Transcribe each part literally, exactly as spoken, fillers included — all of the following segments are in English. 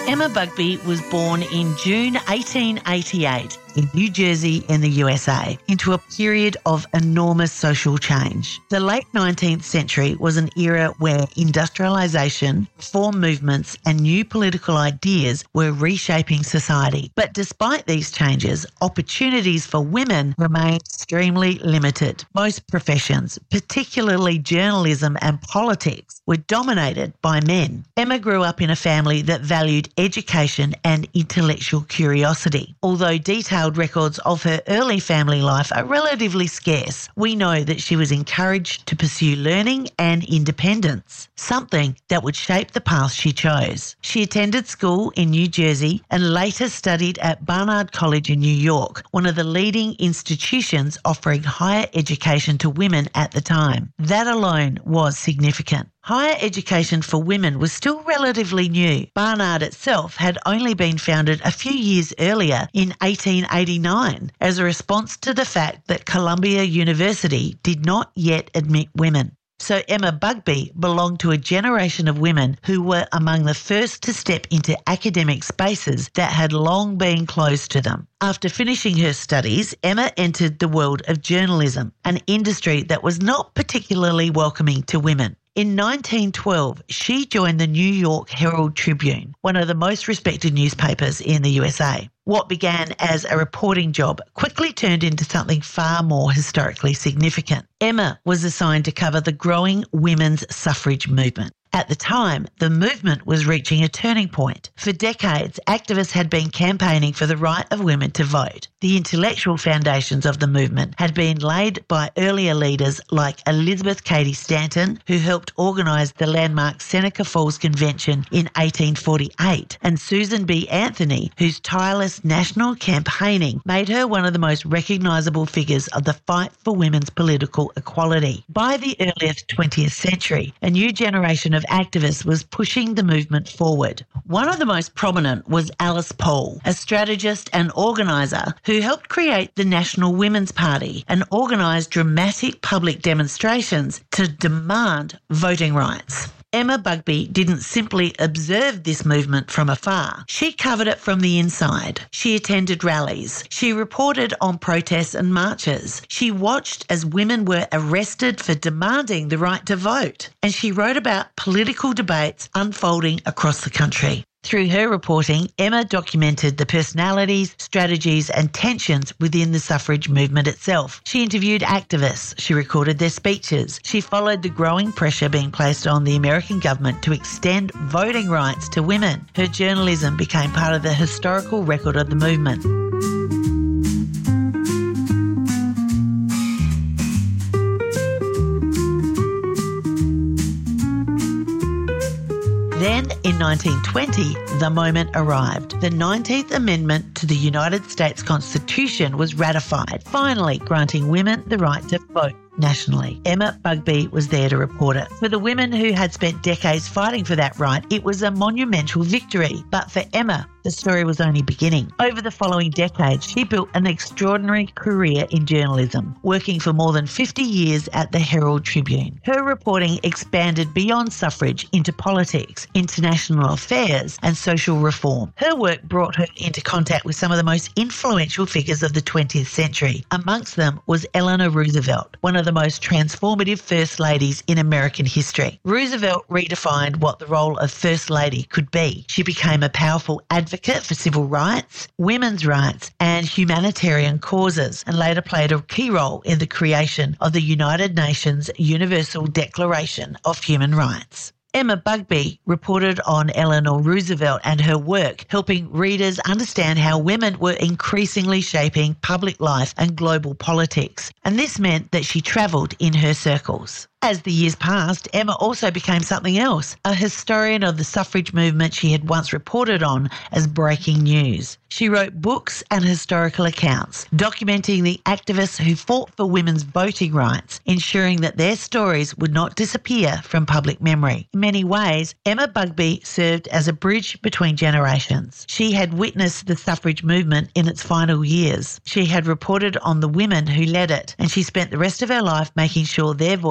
Emma Bugby was born in June eighteen eighty-eight in New Jersey in the U S A into a period of enormous social change. The late nineteenth century was an era where industrialisation, reform movements and new political ideas were reshaping society. But despite these changes, opportunities for women remained extremely limited. Most professions, particularly journalism and politics, were dominated by men. Emma grew up in a family that valued education and intellectual curiosity. Although detailed records of her early family life are relatively scarce, we know that she was encouraged to pursue learning and independence, something that would shape the path she chose. She attended school in New Jersey and later studied at Barnard College in New York, one of the leading institutions offering higher education to women at the time. That alone was significant. Higher education for women was still relatively new. Barnard itself had only been founded a few years earlier in eighteen eighty-nine as a response to the fact that Columbia University did not yet admit women. So Emma Bugby belonged to a generation of women who were among the first to step into academic spaces that had long been closed to them. After finishing her studies, Emma entered the world of journalism, an industry that was not particularly welcoming to women. In nineteen twelve, she joined the New York Herald Tribune, one of the most respected newspapers in the U S A. What began as a reporting job quickly turned into something far more historically significant. Emma was assigned to cover the growing women's suffrage movement. At the time, the movement was reaching a turning point. For decades, activists had been campaigning for the right of women to vote. The intellectual foundations of the movement had been laid by earlier leaders like Elizabeth Cady Stanton, who helped organise the landmark Seneca Falls Convention in eighteen forty-eight, and Susan B. Anthony, whose tireless national campaigning made her one of the most recognisable figures of the fight for women's political equality. By the earliest twentieth century, a new generation of activists was pushing the movement forward. One of the most prominent was Alice Paul, a strategist and organiser who helped create the National Women's Party and organised dramatic public demonstrations to demand voting rights. Emma Bugby didn't simply observe this movement from afar. She covered it from the inside. She attended rallies. She reported on protests and marches. She watched as women were arrested for demanding the right to vote. And she wrote about political debates unfolding across the country. Through her reporting, Emma documented the personalities, strategies and tensions within the suffrage movement itself. She interviewed activists. She recorded their speeches. She followed the growing pressure being placed on the American government to extend voting rights to women. Her journalism became part of the historical record of the movement. Then, in nineteen twenty, the moment arrived. The nineteenth Amendment to the United States Constitution was ratified, finally granting women the right to vote nationally. Emma Bugby was there to report it. For the women who had spent decades fighting for that right, it was a monumental victory. But for Emma, the story was only beginning. Over the following decades, she built an extraordinary career in journalism, working for more than fifty years at the Herald Tribune. Her reporting expanded beyond suffrage into politics, international affairs, and social reform. Her work brought her into contact with some of the most influential figures of the twentieth century. Amongst them was Eleanor Roosevelt, one of the most transformative First Ladies in American history. Roosevelt redefined what the role of First Lady could be. She became a powerful advocate for civil rights, women's rights, and humanitarian causes, and later played a key role in the creation of the United Nations Universal Declaration of Human Rights. Emma Bugby reported on Eleanor Roosevelt and her work, helping readers understand how women were increasingly shaping public life and global politics. And this meant that she travelled in her circles. As the years passed, Emma also became something else, a historian of the suffrage movement she had once reported on as breaking news. She wrote books and historical accounts, documenting the activists who fought for women's voting rights, ensuring that their stories would not disappear from public memory. In many ways, Emma Bugby served as a bridge between generations. She had witnessed the suffrage movement in its final years. She had reported on the women who led it, and she spent the rest of her life making sure their voices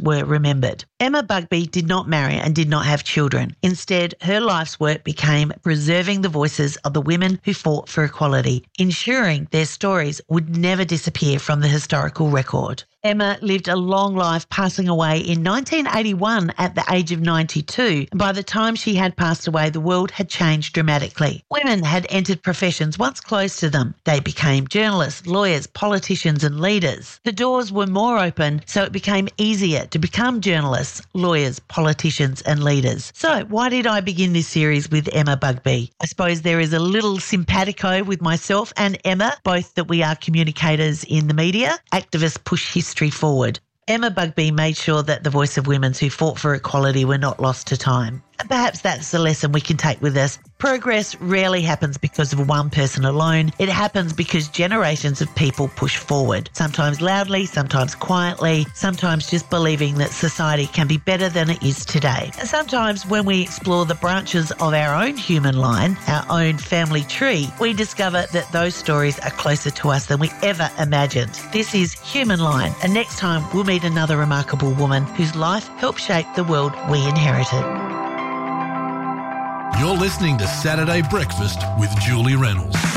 were remembered. Emma Bugbee did not marry and did not have children. Instead, her life's work became preserving the voices of the women who fought for equality, ensuring their stories would never disappear from the historical record. Emma lived a long life, passing away in nineteen eighty-one at the age of ninety-two. By the time she had passed away, the world had changed dramatically. Women had entered professions once closed to them. They became journalists, lawyers, politicians and leaders. The doors were more open, so it became easier to become journalists, lawyers, politicians and leaders. So why did I begin this series with Emma Bugbee? I suppose there is a little simpatico with myself and Emma, both that we are communicators in the media. Activists push history forward. Emma Bugbee made sure that the voice of women who fought for equality were not lost to time. And perhaps that's the lesson we can take with us. Progress rarely happens because of one person alone. It happens because generations of people push forward, sometimes loudly, sometimes quietly, sometimes just believing that society can be better than it is today. And sometimes when we explore the branches of our own human line, our own family tree, we discover that those stories are closer to us than we ever imagined. This is Human Line, and next time we'll meet another remarkable woman whose life helped shape the world we inherited. You're listening to Saturday Breakfast with Julie Reynolds.